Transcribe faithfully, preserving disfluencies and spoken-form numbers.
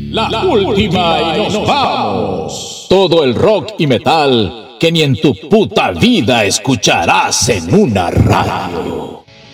la última y nos vamos. Todo el rock y metal que ni en tu puta vida escucharás en una radio.